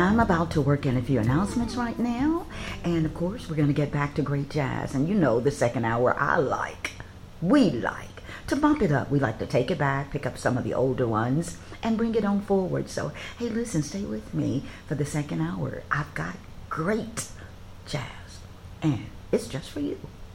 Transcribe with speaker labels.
Speaker 1: I'm about to work in a few announcements right now. And of course, we're going to get back to great jazz. And you know, the second hour we like to bump it up. We like to take it back, pick up some of the older ones, and bring it on forward. So, hey, listen, stay with me for the second hour. I've got great jazz, and it's just for you.